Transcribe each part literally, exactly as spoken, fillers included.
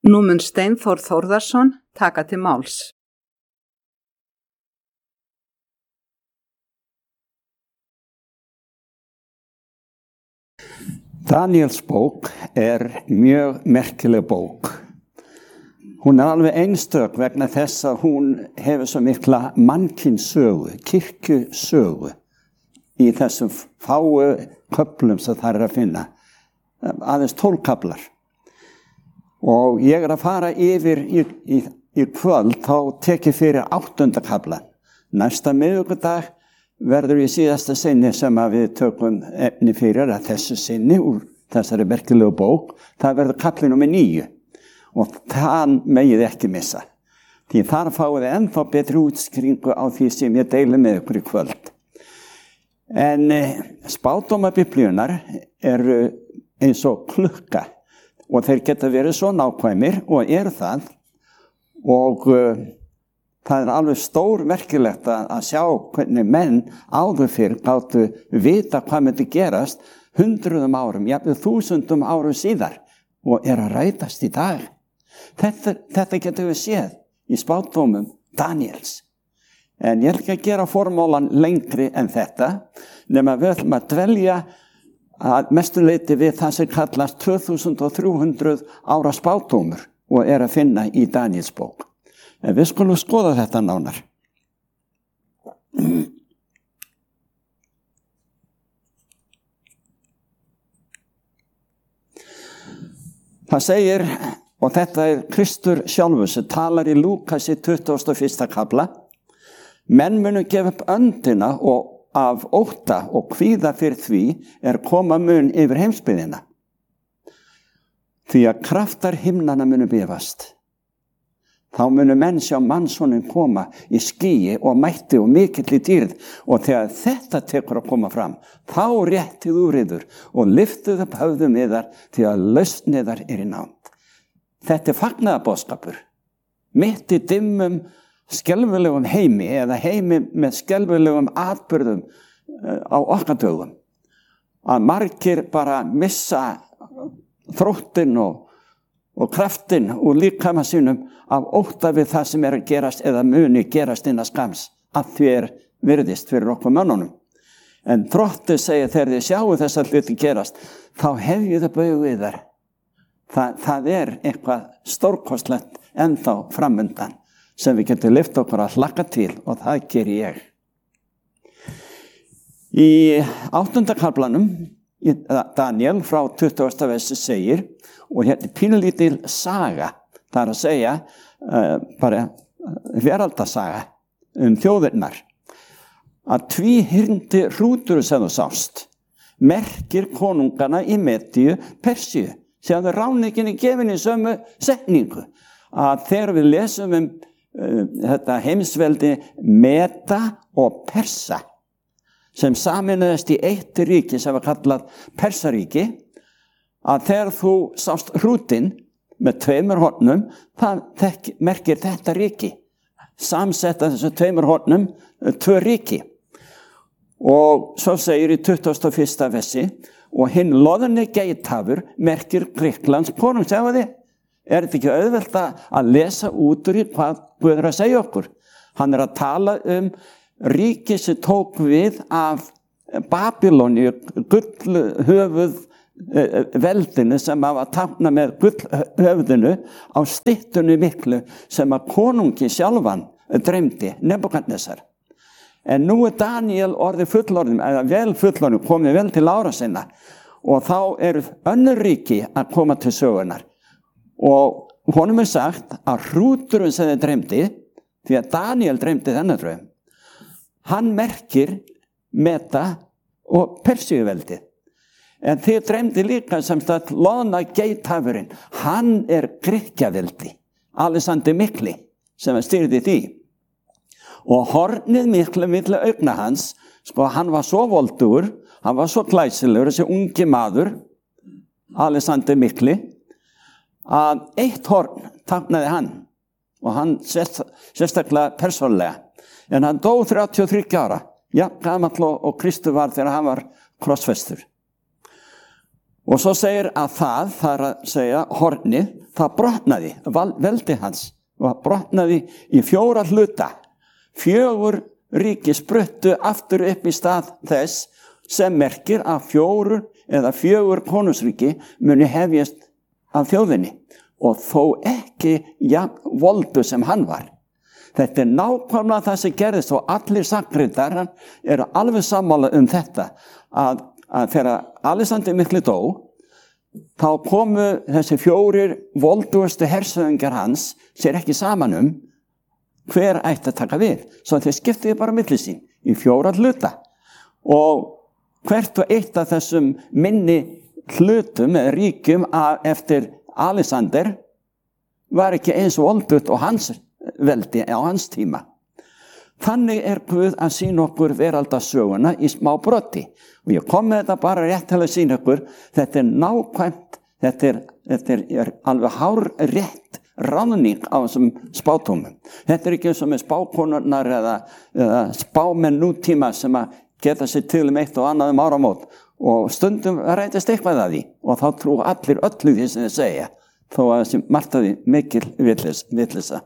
Nú mun Steinþór Þórðarson taka til máls. Daniels bók er mjög merkileg bók. Hún er alveg einstök vegna þess að hún hefur svo mikla mannkynssögu, kirkjusögu í þessum fáu köflum sem það er að finna. Aðeins tólf kaflar. Og ég er að fara yfir í, í, í kvöld, þá tek ég fyrir áttunda kaflan. Næsta miðvikudag verður í síðasta sinni sem að við tökum efni fyrir að þessu sinni úr þessari merkilegu bók, það verður kafli númer níu. Og það megið ekki missa. Því þar fáið þið ennþá betri útskýringu á því sem ég deili með ykkur í kvöld. En eh, spádómar Biblíunnar eru eins og klukka og þeir geta verið svo nákvæmir og eru það og uh, það er alveg stór merkilegt að, að sjá hvernig menn áður fyrr gátu vita hvað myndi gerast hundruðum árum, jafnvel þúsundum árum síðar og er að rætast í dag. Þetta, þetta getur við séð í spádómum Daniels. En ég ætla ekki að gera formólan lengri en þetta, nema við ætlum að dvelja að mestu leyti við það sem kallast tvö þúsund þrjú hundruð ára spádómur og er að finna í Daniels bók. En við skulum skoða þetta nánar. Það segir, og þetta er Kristur sjálfur sem talar í Lúkasi tuttugasta og fyrsta kafla, menn munu gefa upp öndina og af ótta og kvíða fyrir því er koma mun yfir heimsbyggðina. Því að kraftar himnanna munu bifast. Þá munu menn sjá mannssonin koma í skýi og mætti og mikill í dýrð og þegar þetta tekur að koma fram, þá réttið úr yður og lyftið upp höfðum yðar því að lausn yðar er í nánd. Þetta er fagnaðarboðskapur. Mitt í dimmum skelfilegum heimi eða heimi með skelfilegum atburðum á okkar dögum. Að margir bara missa þróttinn og, og kraftinn úr líkama sínum af ótta við það sem er að gerast eða muni gerast innan skams að því er virðist fyrir okkur mönnunum. En þróttið segir þegar þið sjáu þess að hluti gerast, þá hefju það bauð við þar. Það, það er eitthvað stórkostlegt ennþá framundan sem við getum lyft okkur að hlakka til og það ger ég. Í áttunda kaflanum, í Daniel frá tuttugasta versi segir, og hérna er pínulítil saga, það er að segja, uh, bara veraldarsaga um þjóðirnar, að tvíhyrndi hrútur sem þú sást, merkir konungana í Medíu, Persíu, sem þau ráninginni gefin í sömu setningu, að þegar við lesum um þetta heimsveldi Meda og Persa sem saminaðist í eitt ríki sem var kallað Persaríki, að þegar þú sást hrútinn með tveimur hornum, það þek, merkir þetta ríki, samsetta þessu tveimur hornum tvö ríki. Og svo segir í tuttugasta og fyrsta versi, og hinn loðni geithafur merkir Grikklands konung, segja þið. Er þetta ekki auðvelt að lesa út úr í hvað Guð er að segja okkur? Hann er að tala um ríki sem tók við af Babylóníu, gullhöfuð veldinu sem var táknað með gullhöfðinu á styttunni miklu sem að konungi sjálfan dreymdi, Nebúkadnesar. En nú er Daniel orðið fullorðin, eða vel fullorðin, komið vel til ára sinna og þá eru önnur ríki að koma til sögunar. Og honum er sagt að hrúturinn sem þið dreymdi, því að Daniel dreymdi þennan draum, hann merkir Meda og Persíuveldi. En þið dreymdi líka sem sagt loðna geithafurinn, hann er Grikkjaveldi, Alexander Mikli, sem stýrði því. Og hornið miklu milli augna hans, sko hann var svo voldugur, hann var svo glæsilegur, þessi ungi maður, Alexander Mikli, að eitt horn táknaði hann og hann sérst, sérstaklega persónlega. En hann dó þrjátíu og þriggja ára, ja, gamall og, og Kristur var þegar hann var krossfestur. Og svo segir að það, það er að segja hornið, það brotnaði, veldi hans og brotnaði í fjóra hluta. Fjögur ríki spruttu aftur upp í stað þess sem merkir að fjóru eða fjögur konungsríki muni hefjast af þjóðinni og þó ekki jafn voldu sem hann var. Þetta er nákvæmlega það sem gerðist og allir sakritar eru alveg sammála um þetta að, að þegar Alexander mikli dó þá komu þessi fjórir voldugustu hersöðingar hans sér ekki saman um hver ætti að taka við. Svo þeir skiptiði bara milli sín í fjóra hluta og hvert og eitt af þessum minni hlutum eða ríkjum eftir Alexander var ekki eins voldugt og hans veldi á hans tíma. Þannig er Guð að sýna okkur veraldarsöguna í smá broti. Og ég kom með þetta bara rétt til að sýna okkur, þetta er nákvæmt, þetta er, þetta er, er alveg hár rétt ráðning á þessum spátumum. Þetta er ekki eins og með spákonurnar eða, eða spámenn nútíma sem að geta sér til um eitt og annað um áramót og stundum rætist eitthvað að því og þá trú allir öllu því sem þið segja þó að þessi martaði mikil vitleysa.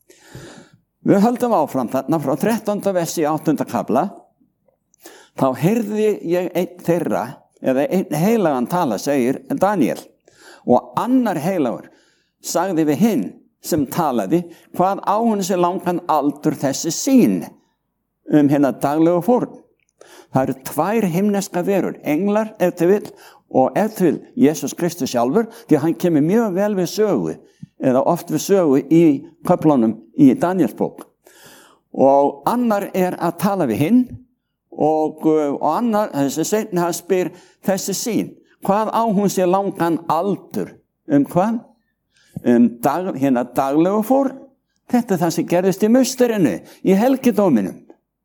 Við höldum áfram þarna frá þrettánda versi í áttunda kafla. Þá heyrði ég einn þeirra, eða einn heilagan tala, segir Daniel. Og annar heilagur sagði við hinn sem talaði, hvað á hún sér langan aldur þessi sýn um hérna daglegu fórn. Það eru tvær himneska verur, englar ef til vill og ef til vill Jesús Kristus sjálfur, því hann kemur mjög vel við sögu eða oft við sögu í köflunum í Daniels bók. Og annar er að tala við hinn og, og annar, þessi seinni hann spyr þessi sýn, hvað á hún sér langan aldur? Um hvað? Um dag, hérna daglegu fórn. Þetta er það sem gerðist í musterinu, í helgidóminum.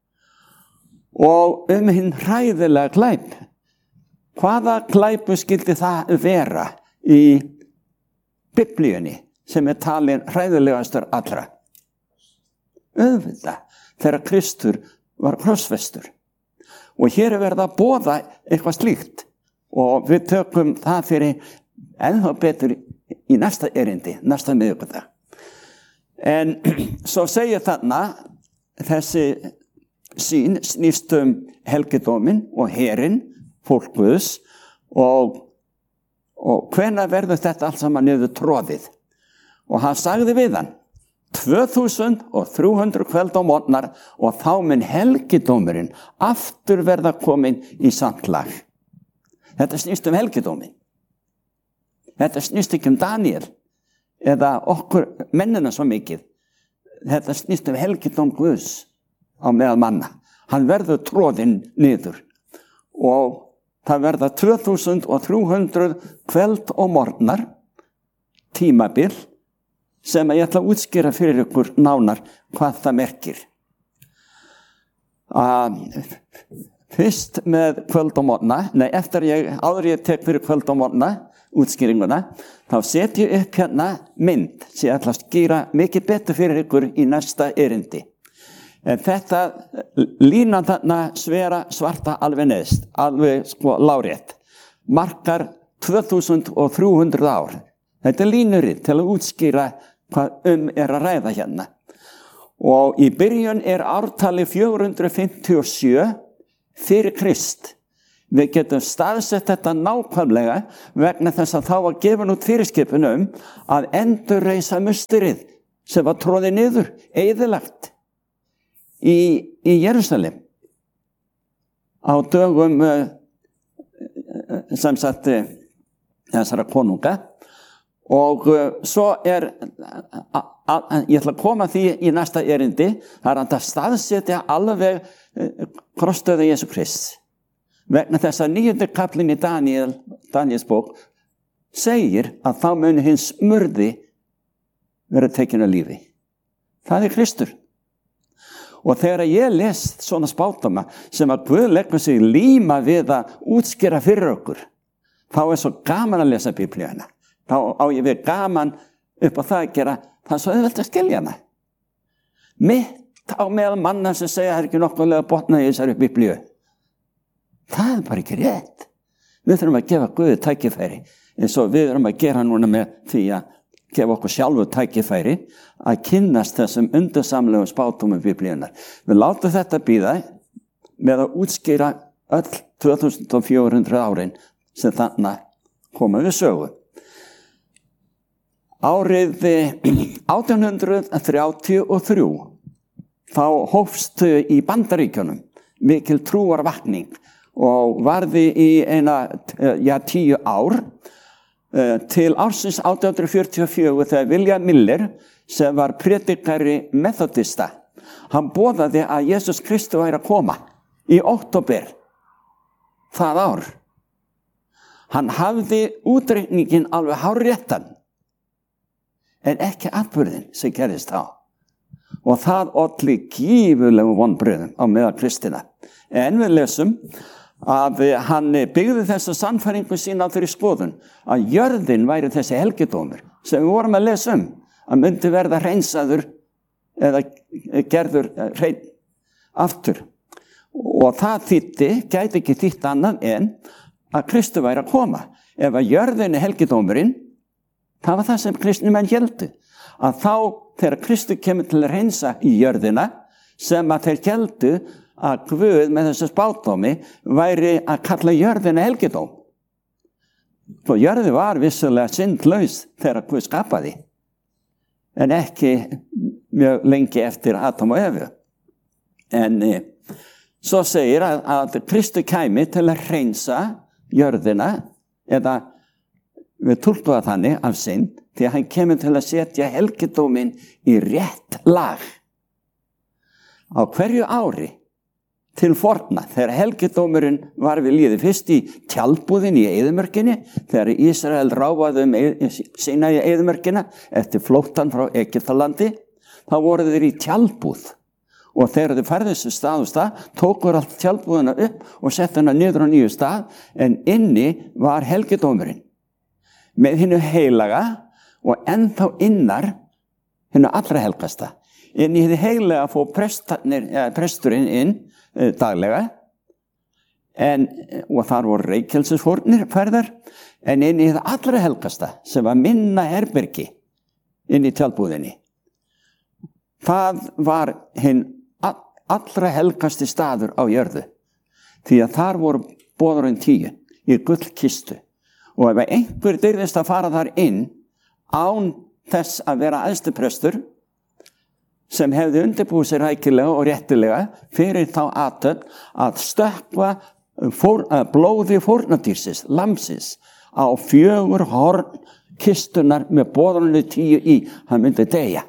Og um hinn hræðilega glæp. Hvaða glæpu skildi það vera í Biblíunni sem er talin hræðilegastur allra? Auðvitað, þegar Kristur var krossfestur. Og hér er verið að boða eitthvað slíkt og við tökum það fyrir ennþá betur í næsta erindi, næsta miðvikudag. En svo segir þarna þessi sýn snýst um helgidómin og herinn, fólk Guðs og, og hvenær verður þetta allt saman niður troðið? Og hann sagði við hann, tvö þúsund þrjú hundruð kvöld á morgnar og þá mun helgidómurinn aftur verða komin í samtlag. Þetta snýst um helgidómin. Þetta snýst ekki um Daniel eða okkur mennina svo mikið. Þetta snýst um helgidóm Guðs á meðal manna. Hann verður troðinn niður og það verða tvö þúsund þrjú hundruð kvöld og morgnar tímabil sem ég ætla að útskýra fyrir ykkur nánar hvað það merkir. Uh, fyrst með kvöld og morgna, nei eftir ég, áður ég tek fyrir kvöld og morgna, útskýringuna, þá set ég upp hérna mynd sem ég ætla að skýra mikið betur fyrir ykkur í næsta erindi. En þetta línan þarna svera svarta alveg neðst, alveg sko lárétt, markar tvö þúsund þrjú hundruð ár. Þetta er línurinn til að útskýra hvað um er að ræða hérna. Og í byrjun er ártali fjögur hundruð fimmtíu og sjö fyrir Krist. Við getum staðsett þetta nákvæmlega vegna þess að þá var gefin út fyrirskipun um að endurreisa musterið sem var troðið niður, eyðilagt í, í Jerúsalem á dögum sem sagt þessara konunga. Og uh, svo er, a, a, a, ég ætla að koma því í næsta erindi, það er að staðsetja alveg uh, krossstöðu Jesú Krist. Vegna þess að níundi kaflinn í Daniel, Daniels bók segir að þá muni hins smurði vera tekinn af lífi. Það er Kristur. Og þegar ég les svona spátama sem að Guð leggur sig líma við að útskýra fyrir okkur, þá er svo gaman að lesa Biblíuna. Þá á ég við gaman upp á það að gera það svo auðvelt að skilja hana. Mitt á meðal manna sem segja að það er ekki nokkulega botnað í þessari Biblíu. Það er bara ekki rétt. Við þurfum að gefa Guði tækifæri eins og við þurfum að gera núna með því að gefa okkur sjálfu tækifæri að kynnast þessum undursamlegu spádómum Biblíunnar. Við látum þetta bíða með að útskýra öll tvö þúsund fjögur hundruð árin sem þarna koma við sögu. Árið átján hundruð þrjátíu og þrjú þá hófst í Bandaríkjunum mikil trúarvakning og varði í eina, ja, tíu ár til ársins átján hundruð fjörutíu og fjögur þegar William Miller, sem var predikari methodista, hann boðaði að Jesús Kristur væri að koma í október það ár. Hann hafði útreikningin alveg hárréttan, en ekki atburðin sem gerðist þá. Og það olli gífurlegum vonbrigðum á meðal kristina. En við lesum að hann byggði þessa sannfæringu sína á þeirri skoðun að jörðin væri þessi helgidómur sem við vorum að lesa um, að myndi verða hreinsaður eða gerður hrein aftur. Og það þýddi, gæti ekki þýtt annað en að Kristur væri að koma. Ef að jörðin er helgidómurinn, það var það sem kristnimenn héldu, að þá þegar Kristur kemur til að hreinsa í jörðina, sem að þeir héldu að Guð með þessu spádómi væri að kalla jörðina helgidóm. Og jörði var vissulega syndlaus þegar Guð skapaði, en ekki mjög lengi eftir Adam og Evu. En e, svo segir að, að Kristur kæmi til að hreinsa jörðina, eða við túlkum það þannig af synd, því að hann kemur til að setja helgidóminn í rétt lag. Á hverju ári til forna, þegar helgidómurinn var við líði, fyrst í tjaldbúðin í eyðimörkinni, þegar Ísrael ráfaði um sína í eyðimörkina eftir flóttan frá Egyptalandi, þá voru þeir í tjaldbúð. Og þegar þau færðu þessu stað og stað, tókur allt tjaldbúðina upp og sett hana niður á nýju stað, en inni var helgidómurinn með hinu heilaga og ennþá innar hinu allra helgasta. Inn í hinu heilaga fór prestarnir, ja, presturinn inn e, daglega, en, og þar voru reykjelsisfórnir færðar, en inn í hinu allra helgasta sem var minna herbergi inn í tjaldbúðinni. Það var hinn allra helgasti staður á jörðu, því að þar voru boðurinn tíu í gullkistu. Og ef einhver dyrðist að fara þar inn án þess að vera æðstiprestur sem hefði undirbúið sér rækilega og réttilega fyrir þá athöfn að stökkva fór, að blóði fórnadýrsins, lamsins, á fjögur horn kistunar með boðurinn tíu í, hann myndi deyja.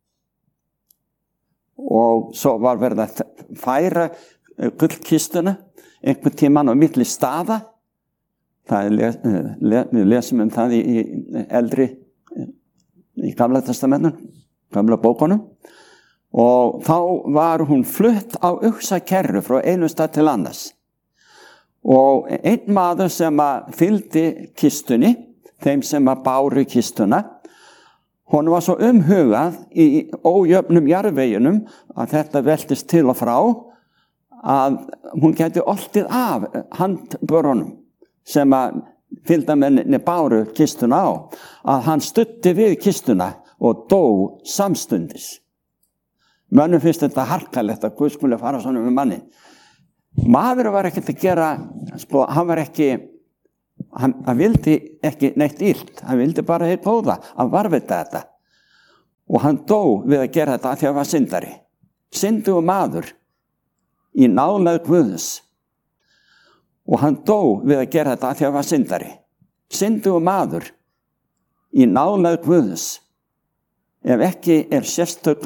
Og svo var verið að færa gullkistuna einhvern tímann á milli staða. Það er, le, við lesum um það í, í eldri, í gamla testamentinu, gamla bókunum. Og þá var hún flutt á uxakerru frá einu stað til annars. Og einn maður sem að fylgdi kistunni, þeim sem að báru kistuna, hún var svo umhugað í ójöfnum jarðveginum að þetta veltist til og frá, að hún gæti oltið af handbörunum sem að fylgdamenninni báru kistuna á, að hann studdi við kistuna og dó samstundis. Mönnum finnst þetta harkalegt að Guð skuli fara svona með manni. Maður var ekkert að gera, sko, hann var ekki, hann, hann vildi ekki neitt illt, hann vildi bara heitt góða að varvita þetta. Og hann dó við að gera þetta því að hann var syndari. Syndugur maður í nálægð Guðs. Og hann dó við að gera þetta því að hann var syndari. Syndugur maður í nálægð Guðs. Ef ekki er sérstök